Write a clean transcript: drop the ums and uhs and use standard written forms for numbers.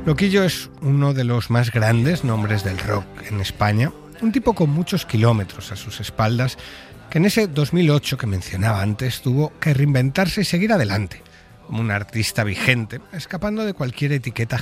Loquillo es uno de los más grandes nombres del rock en España, un tipo con muchos kilómetros a sus espaldas, que en ese 2008 que mencionaba antes tuvo que reinventarse y seguir adelante, como un artista vigente, escapando de cualquier etiqueta